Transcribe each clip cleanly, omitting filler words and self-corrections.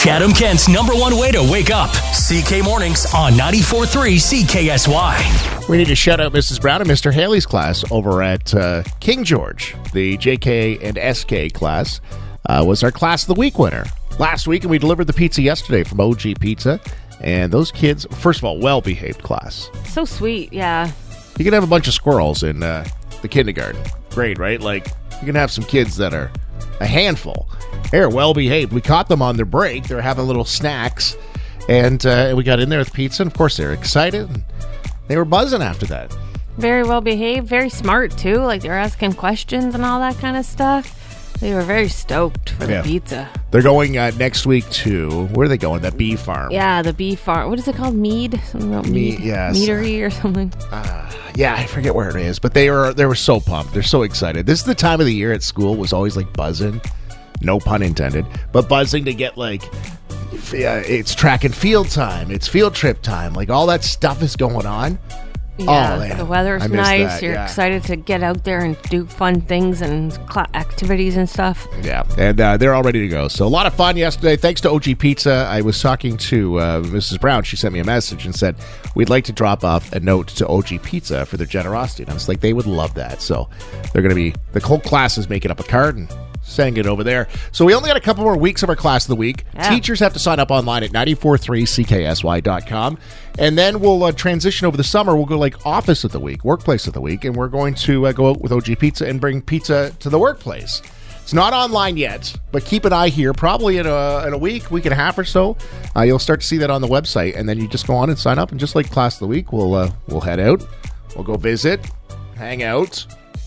Chatham-Kent's #1 way to wake up. CK Mornings on 94.3 CKSY. We need to shout out Mrs. Brown and Mr. Haley's class over at King George. The JK and SK class was our Class of the Week winner last week, and we delivered the pizza yesterday from OG Pizza. And those kids, first of all, well-behaved class. So sweet, yeah. You can have a bunch of squirrels in the kindergarten. Great, right? Like, you can have some kids that are a handful. They're well-behaved. We caught them on their break. They were having little snacks. And we got in there with pizza. And, of course, they were excited. And they were buzzing after that. Very well behaved. Very smart, too. Like, they were asking questions and all that kind of stuff. They were very stoked for the pizza. They're going next week to, where are they going? That bee farm. Yeah, the bee farm. What is it called? Mead? Something about mead? Yes. Meadery or something? Yeah, I forget where it is. But they were so pumped. They're so excited. This is the time of the year at school was always like buzzing. No pun intended. But buzzing to get like, it's track and field time. It's field trip time. Like all that stuff is going on. Yeah, the weather's nice. That, You're excited to get out there and do fun things and activities and stuff. Yeah, and they're all ready to go. So a lot of fun yesterday. Thanks to OG Pizza. I was talking to Mrs. Brown. She sent me a message and said, we'd like to drop off a note to OG Pizza for their generosity. And I was like, they would love that. So they're going to be, the whole class is making up a card and sending it over there. So we only got a couple more weeks of our Class of the Week. Yeah. Teachers have to sign up online at 943cksy.com. And then we'll transition over the summer. We'll go like Office of the Week, Workplace of the Week, and we're going to go out with OG Pizza and bring pizza to the workplace. It's not online yet, but keep an eye here. Probably in a week and a half or so, you'll start to see that on the website. And then you just go on and sign up. And just like Class of the Week, we'll head out. We'll go visit, hang out.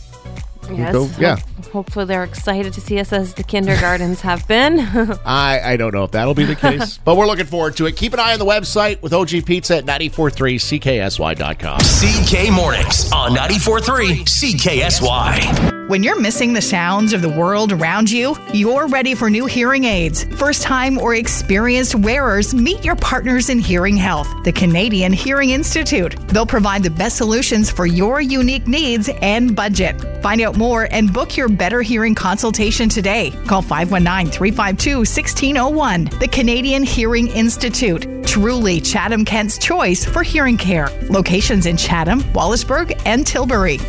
Yes. Hopefully they're excited to see us as the kindergartens have been. I don't know if that'll be the case, but we're looking forward to it. Keep an eye on the website with OG Pizza at 943cksy.com. CK Mornings on 94.3 CKSY. When you're missing the sounds of the world around you, you're ready for new hearing aids. First-time or experienced wearers, meet your partners in hearing health, the Canadian Hearing Institute. They'll provide the best solutions for your unique needs and budget. Find out more and book your better hearing consultation today. Call 519-352-1601. The Canadian Hearing Institute. Truly Chatham-Kent's choice for hearing care. Locations in Chatham, Wallaceburg, and Tilbury.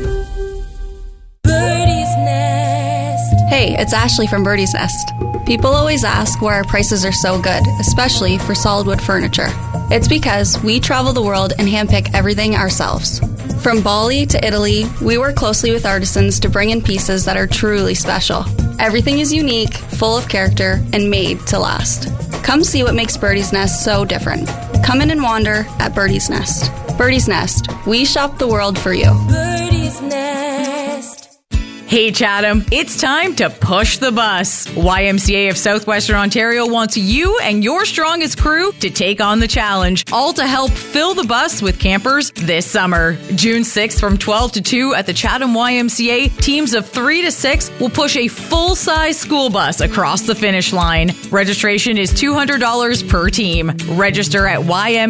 Hey, it's Ashley from Birdie's Nest. People always ask why our prices are so good, especially for solid wood furniture. It's because we travel the world and handpick everything ourselves. From Bali to Italy, we work closely with artisans to bring in pieces that are truly special. Everything is unique, full of character, and made to last. Come see what makes Birdie's Nest so different. Come in and wander at Birdie's Nest. Birdie's Nest, we shop the world for you. Birdie's Nest. Hey Chatham, it's time to push the bus. YMCA of Southwestern Ontario wants you and your strongest crew to take on the challenge, all to help fill the bus with campers this summer. June 6th from 12 to 2 at the Chatham YMCA, teams of 3 to 6 will push a full-size school bus across the finish line. Registration is $200 per team. Register at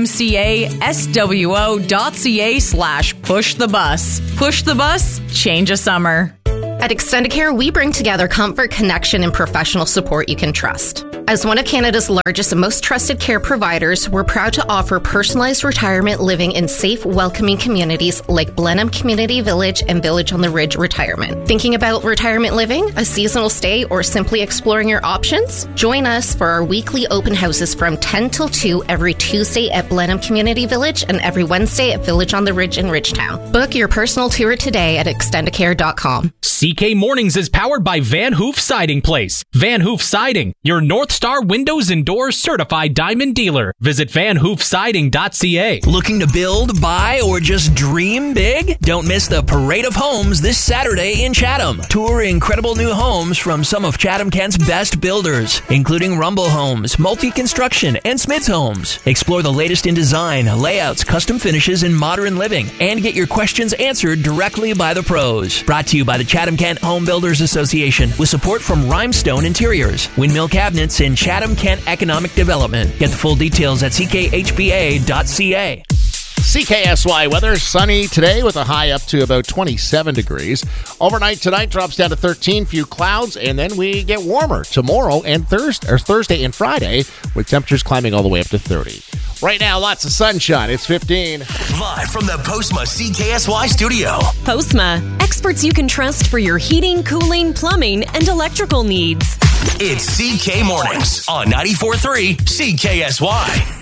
ymcaswo.ca/pushthebus. Push the bus, change a summer. At Extendicare, we bring together comfort, connection, and professional support you can trust. As one of Canada's largest and most trusted care providers, we're proud to offer personalized retirement living in safe, welcoming communities like Blenheim Community Village and Village on the Ridge Retirement. Thinking about retirement living, a seasonal stay, or simply exploring your options? Join us for our weekly open houses from 10 till 2 every Tuesday at Blenheim Community Village and every Wednesday at Village on the Ridge in Ridgetown. Book your personal tour today at extendicare.com. CK Mornings is powered by Van Hoof Siding Place. Van Hoof Siding, your North Star Windows and Doors certified diamond dealer. Visit vanhoofsiding.ca. Looking to build, buy, or just dream big? Don't miss the Parade of Homes this Saturday in Chatham. Tour incredible new homes from some of Chatham-Kent's best builders, including Rumble Homes, Multi-Construction, and Smith's Homes. Explore the latest in design, layouts, custom finishes, and modern living, and get your questions answered directly by the pros. Brought to you by the Chatham-Kent Home Builders Association with support from Rhymestone Interiors, Windmill Cabinets, and Chatham-Kent Economic Development. Get the full details at ckhba.ca. CKSY weather, sunny today with a high up to about 27 degrees. Overnight tonight drops down to 13, few clouds, and then we get warmer tomorrow and Thursday and Friday with temperatures climbing all the way up to 30. Right now, lots of sunshine. It's 15. Live from the Postma CKSY studio. Postma, experts you can trust for your heating, cooling, plumbing, and electrical needs. It's CK Mornings on 94.3 CKSY.